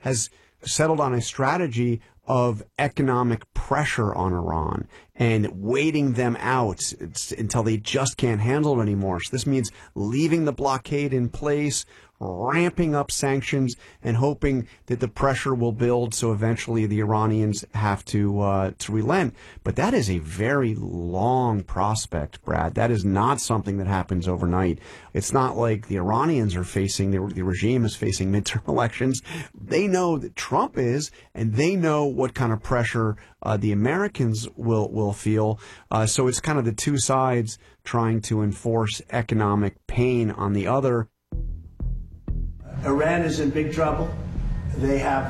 has settled on a strategy of economic pressure on Iran and waiting them out until they just can't handle it anymore. So this means leaving the blockade in place, ramping up sanctions, and hoping that the pressure will build so eventually the Iranians have to relent. But that is a very long prospect, Brad. That is not something that happens overnight. It's not like the Iranians are facing, the regime is facing midterm elections. They know that Trump is, and they know what kind of pressure the Americans will feel. So it's kind of the two sides trying to enforce economic pain on the other. Iran is in big trouble. They have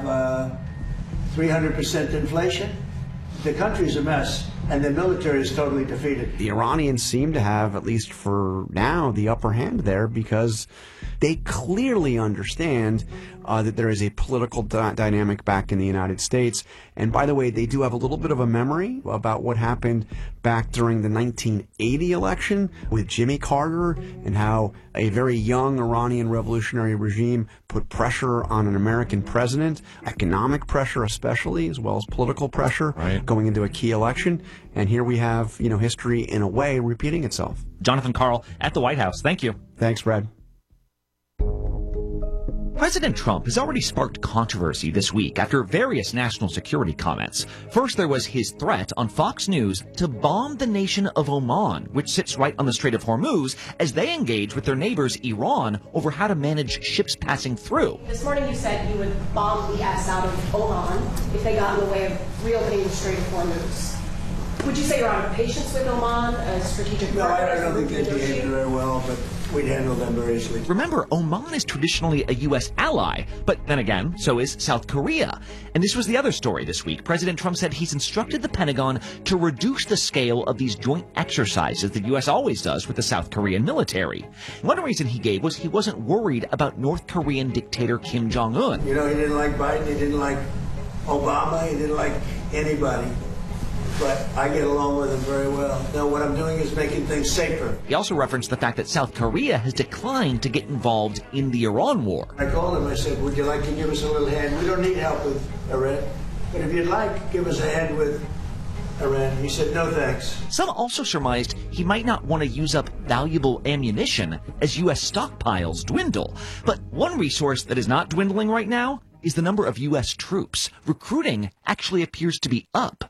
300% inflation. The country's a mess, and the military is totally defeated. The Iranians seem to have, at least for now, the upper hand there because they clearly understand that there is a political dynamic back in the United States. And by the way, they do have a little bit of a memory about what happened back during the 1980 election with Jimmy Carter and how a very young Iranian revolutionary regime put pressure on an American president, economic pressure especially, as well as political pressure going into a key election. And here we have, history in a way repeating itself. Jonathan Karl at the White House. Thank you. Thanks, Brad. President Trump has already sparked controversy this week after various national security comments. First, there was his threat on Fox News to bomb the nation of Oman, which sits right on the Strait of Hormuz, as they engage with their neighbors Iran over how to manage ships passing through. This morning you said you would bomb the S out of Oman if they got in the way of reopening the Strait of Hormuz. Would you say you're out of patience with Oman, a strategic partner? No, I don't think they behave very well, but we'd handle them very easily. Remember, Oman is traditionally a U.S. ally, but then again, so is South Korea. And this was the other story this week. President Trump said he's instructed the Pentagon to reduce the scale of these joint exercises the U.S. always does with the South Korean military. One reason he gave was he wasn't worried about North Korean dictator Kim Jong-un. He didn't like Biden, he didn't like Obama, he didn't like anybody. But I get along with him very well. Now, what I'm doing is making things safer. He also referenced the fact that South Korea has declined to get involved in the Iran war. I called him, I said, would you like to give us a little hand? We don't need help with Iran, but if you'd like, give us a hand with Iran. He said, no thanks. Some also surmised he might not want to use up valuable ammunition as U.S. stockpiles dwindle. But one resource that is not dwindling right now is the number of U.S. troops. Recruiting actually appears to be up.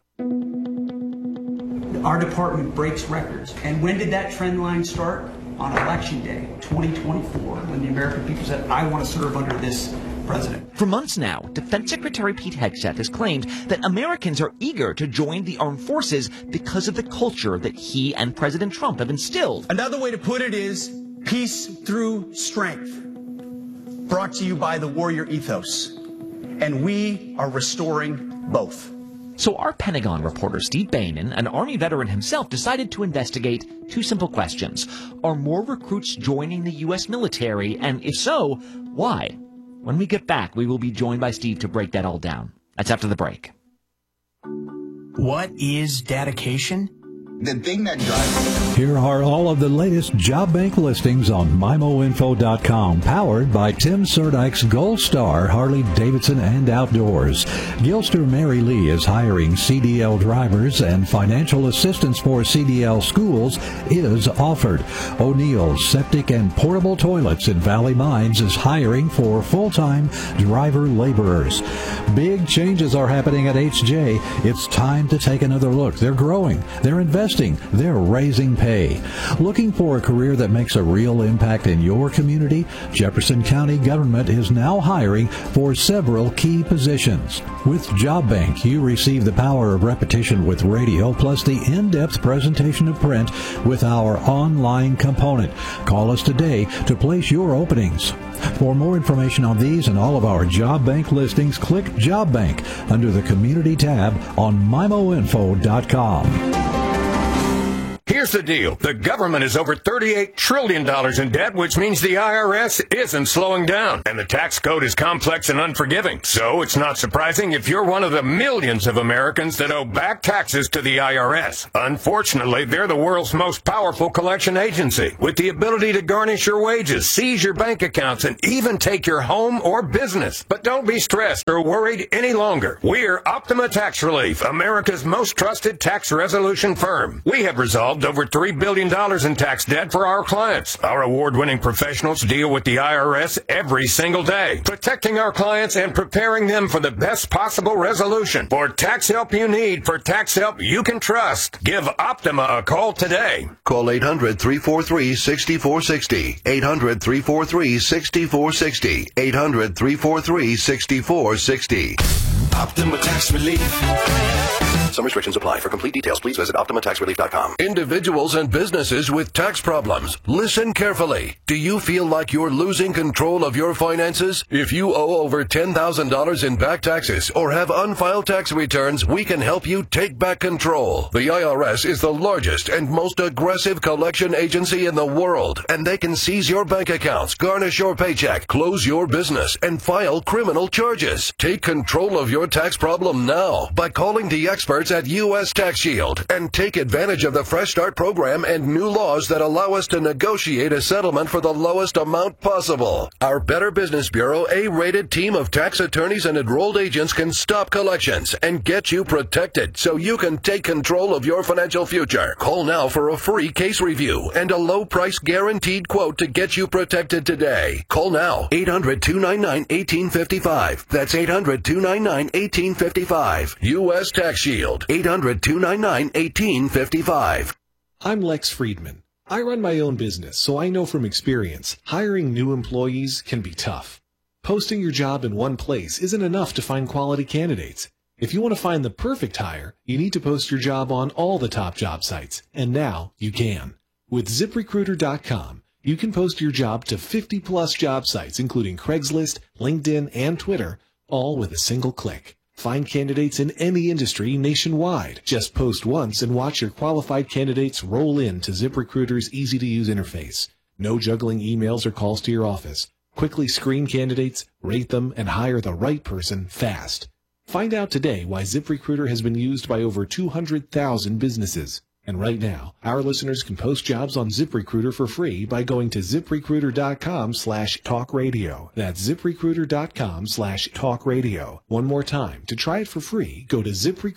Our department breaks records. And when did that trend line start? On Election Day, 2024, when the American people said, I want to serve under this president. For months now, Defense Secretary Pete Hegseth has claimed that Americans are eager to join the armed forces because of the culture that he and President Trump have instilled. Another way to put it is peace through strength, brought to you by the warrior ethos. And we are restoring both. So our Pentagon reporter, Steve Baiman, an Army veteran himself, decided to investigate two simple questions. Are more recruits joining the U.S. military? And if so, why? When we get back, we will be joined by Steve to break that all down. That's after the break. What is dedication? The thing that drives... Here are all of the latest job bank listings on MIMOinfo.com, powered by Tim Serdyk's Gold Star Harley-Davidson and Outdoors. Gilster Mary Lee is hiring CDL drivers, and financial assistance for CDL schools is offered. O'Neill's Septic and Portable Toilets in Valley Mines is hiring for full-time driver laborers. Big changes are happening at HJ. It's time to take another look. They're growing. They're investing. They're raising pay. Looking for a career that makes a real impact in your community? Jefferson County government is now hiring for several key positions. With Job Bank, you receive the power of repetition with radio, plus the in-depth presentation of print with our online component. Call us today to place your openings. For more information on these and all of our Job Bank listings, click Job Bank under the Community tab on MIMOinfo.com. Here's Here's the deal. The government is over $38 trillion in debt, which means the IRS isn't slowing down. And the tax code is complex and unforgiving. So it's not surprising if you're one of the millions of Americans that owe back taxes to the IRS. Unfortunately, they're the world's most powerful collection agency, with the ability to garnish your wages, seize your bank accounts, and even take your home or business. But don't be stressed or worried any longer. We're Optima Tax Relief, America's most trusted tax resolution firm. We have resolved over $3 billion in tax debt for our clients. Our award-winning professionals deal with the IRS every single day, protecting our clients and preparing them for the best possible resolution. For tax help you need, for tax help you can trust, give Optima a call today. Call 800-343-6460. 800-343-6460. 800-343-6460. Optima Tax Relief. Some restrictions apply. For complete details, please visit OptimaTaxRelief.com. Individuals and businesses with tax problems, listen carefully. Do you feel like you're losing control of your finances? If you owe over $10,000 in back taxes or have unfiled tax returns, we can help you take back control. The IRS is the largest and most aggressive collection agency in the world, and they can seize your bank accounts, garnish your paycheck, close your business, and file criminal charges. Take control of your tax problem now by calling the experts at U.S. Tax Shield and take advantage of the Fresh Start program and new laws that allow us to negotiate a settlement for the lowest amount possible. Our Better Business Bureau A-rated team of tax attorneys and enrolled agents can stop collections and get you protected so you can take control of your financial future. Call now for a free case review and a low price guaranteed quote to get you protected today. Call now. 800-299-1855. That's 800-299-1855. U.S. Tax Shield. 800-299-1855. I'm Lex Friedman. I run my own business, so I know from experience, hiring new employees can be tough. Posting your job in one place isn't enough to find quality candidates. If you want to find the perfect hire, you need to post your job on all the top job sites, and now you can. With ZipRecruiter.com, you can post your job to 50-plus job sites, including Craigslist, LinkedIn, and Twitter, all with a single click. Find candidates in any industry nationwide. Just post once and watch your qualified candidates roll in to ZipRecruiter's easy-to-use interface. No juggling emails or calls to your office. Quickly screen candidates, rate them, and hire the right person fast. Find out today why ZipRecruiter has been used by over 200,000 businesses. And right now, our listeners can post jobs on ZipRecruiter for free by going to ZipRecruiter.com/talkradio. That's ZipRecruiter.com/talkradio. One more time, to try it for free, go to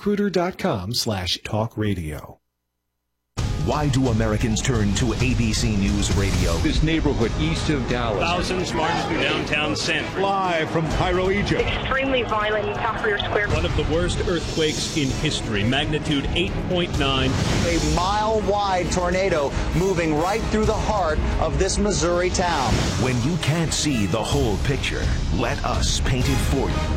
ZipRecruiter.com/talkradio. Why do Americans turn to ABC News Radio? This neighborhood east of Dallas. Thousands march through downtown San. Live from Cairo, Egypt. Extremely violent in Tahrir Square. One of the worst earthquakes in history, magnitude 8.9. A mile-wide tornado moving right through the heart of this Missouri town. When you can't see the whole picture, let us paint it for you.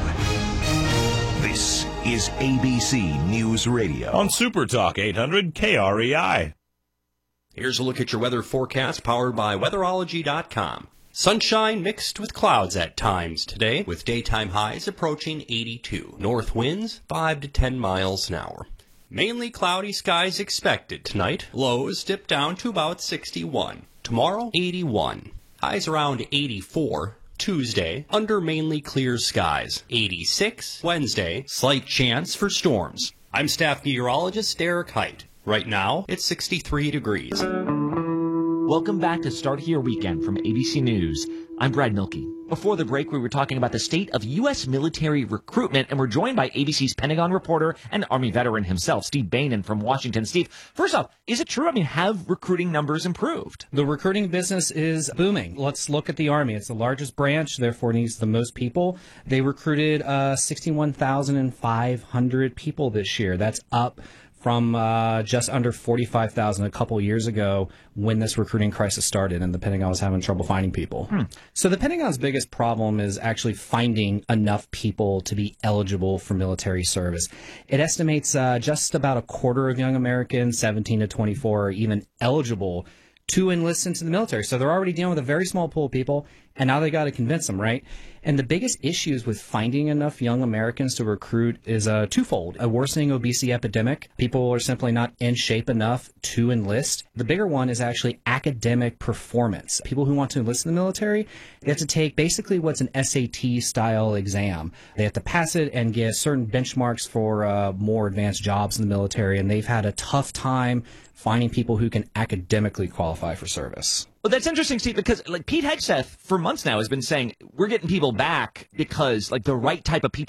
This is ABC News Radio. On Super Talk 800 KREI. Here's a look at your weather forecast powered by Weatherology.com. Sunshine mixed with clouds at times today, with daytime highs approaching 82. North winds 5 to 10 miles an hour. Mainly cloudy skies expected tonight. Lows dip down to about 61. Tomorrow, 81. Highs around 84. Tuesday, under mainly clear skies. 86. Wednesday, slight chance for storms. I'm staff meteorologist Derek Height. Right now, it's 63 degrees. Welcome back to Start Here Weekend from ABC News. I'm Brad Milkey. Before the break, we were talking about the state of U.S. military recruitment, and we're joined by ABC's Pentagon reporter and Army veteran himself, Steve Bainan from Washington. Steve, first off, is it true? I mean, have recruiting numbers improved? The recruiting business is booming. Let's look at the Army. It's the largest branch, therefore needs the most people. They recruited 61,500 people this year. That's up from just under 45,000 a couple years ago when this recruiting crisis started and the Pentagon was having trouble finding people. So the Pentagon's biggest problem is actually finding enough people to be eligible for military service. It estimates just about a quarter of young Americans, 17 to 24, are even eligible to enlist into the military. So they're already dealing with a very small pool of people, And now they got to convince them, right? And the biggest issues with finding enough young Americans to recruit is twofold. A worsening obesity epidemic. People are simply not in shape enough to enlist. The bigger one is actually academic performance. People who want to enlist in the military, they have to take basically what's an SAT-style exam. They have to pass it and get certain benchmarks for more advanced jobs in the military, and they've had a tough time finding people who can academically qualify for service. Well, that's interesting, Steve, because like Pete Hegseth for months now has been saying we're getting people back because like the right type of people